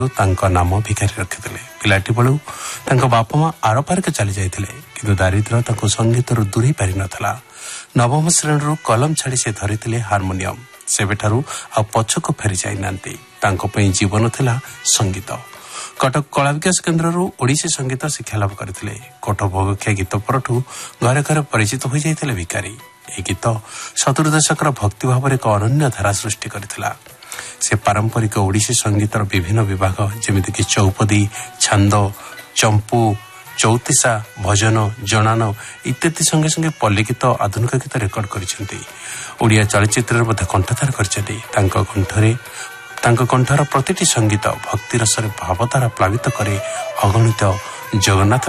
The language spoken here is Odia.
ତାଙ୍କ ନାମ ଭିକାରୀ ରଖିଥିଲେ। ପିଲାଟି ବେଳୁ ତାଙ୍କ ବାପା ମା ଆରପାରିକ ଚାଲି ଯାଇଥିଲେ, କିନ୍ତୁ ଦାରିଦ୍ର୍ୟ ତାଙ୍କୁ ସଙ୍ଗୀତରୁ ଦୂରେଇ ପାରିନଥିଲା। ନବମ ଶ୍ରେଣୀରୁ କଲମ ଛାଡ଼ି ସେ ଧରିଥିଲେ ହାରମୋନିୟମ। ସେବେଠାରୁ ଆଉ ପଛକୁ ଫେରି ଯାଇନାହାନ୍ତି। ତାଙ୍କ ପାଇଁ ଜୀବନ ଥିଲା ସଙ୍ଗୀତ। କଟକ କଳା ବିକାଶ କେନ୍ଦ୍ରରୁ ଓଡ଼ିଶୀ ସଙ୍ଗୀତ ଶିକ୍ଷାଲାଭ କରିଥିଲେ। କୋଠ ଭୋଗଖିଆ ଗୀତ ପରଠୁ ଘରେ ଘରେ ପରିଚିତ ହୋଇଯାଇଥିଲେ ଭିକାରୀ। ଏହି ଗୀତ 70 ଦଶକର ଭକ୍ତି ଭାବରେ ଏକ ଅନନ୍ୟ ଧାରା ସୃଷ୍ଟି କରିଥିଲା। ସେ ପାରମ୍ପରିକ ଓଡ଼ିଶୀ ସଙ୍ଗୀତର ବିଭିନ୍ନ ବିଭାଗ ଯେମିତିକି ଚୌପଦୀ, ଛାନ୍ଦ, ଚମ୍ପୁ, ଚୌତିସା, ଭଜନ, ଜଣାଣ ଇତ୍ୟାଦି ସଙ୍ଗେ ସଙ୍ଗେ ପଲ୍ଲୀ ଗୀତ, ଆଧୁନିକ ଗୀତ ରେକର୍ଡ କରିଛନ୍ତି। ଓଡ଼ିଆ ଚଳଚ୍ଚିତ୍ରରେ ମଧ୍ୟ କଣ୍ଠଧାର କରିଛନ୍ତି। ତାଙ୍କ କଣ୍ଠର ପ୍ରତିଟି ସଙ୍ଗୀତ ଭକ୍ତି ରସରେ ଭାବଧାରା ପ୍ଲାବିତ କରି ଅଗଣିତ ଜଗନ୍ନାଥ